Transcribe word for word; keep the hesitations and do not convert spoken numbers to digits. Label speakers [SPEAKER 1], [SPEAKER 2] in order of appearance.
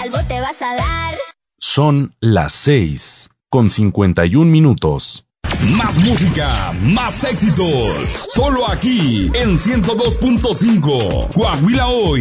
[SPEAKER 1] al bote vas a dar.
[SPEAKER 2] Son las seis con cincuenta y un minutos.
[SPEAKER 3] Más música, más éxitos. Solo aquí en ciento dos punto cinco. Coahuila Hoy.